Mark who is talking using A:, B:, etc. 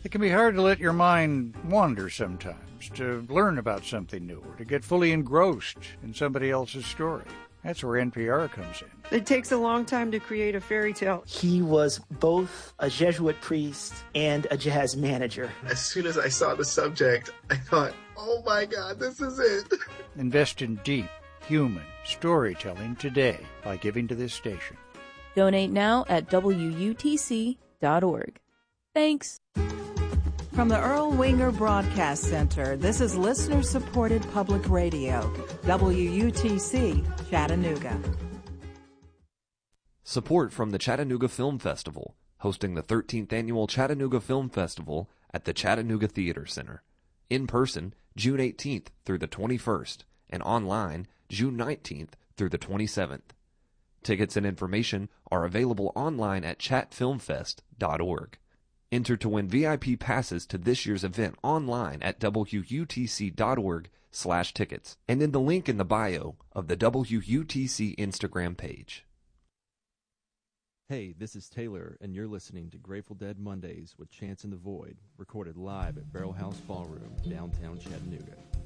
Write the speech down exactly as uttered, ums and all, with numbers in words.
A: It can be hard to let your mind wander sometimes, to learn about something new, or to get fully engrossed in somebody else's story. That's where N P R comes in.
B: It takes a long time to create a fairy tale.
C: He was both a Jesuit priest and a jazz manager.
D: As soon as I saw the subject, I thought, oh my God, this is it.
A: Invest in deep, human storytelling today by giving to this station.
E: Donate now at W U T C dot org. Thanks.
F: From the Earl Winger Broadcast Center, this is listener-supported public radio, W U T C, Chattanooga.
G: Support from the Chattanooga Film Festival, hosting the thirteenth Annual Chattanooga Film Festival at the Chattanooga Theater Center. In person, June eighteenth through the twenty-first, and online, June nineteenth through the twenty-seventh. Tickets and information are available online at chat film fest dot org. Enter to win V I P passes to this year's event online at W U T C dot org slash tickets and in the link in the bio of the W U T C Instagram page.
H: Hey, this is Taylor, and you're listening to Grateful Dead Mondays with Chance in the Void, recorded live at Barrel House Ballroom, downtown Chattanooga.